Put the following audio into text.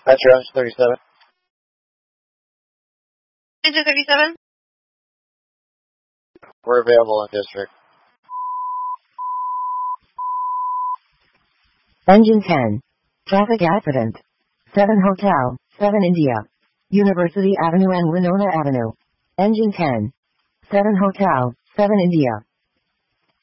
Metro 37. Engine 37? We're available in district. Engine 10. Traffic accident. 7 Hotel, 7 India. University Avenue and Winona Avenue. Engine 10. 7 Hotel, 7 India.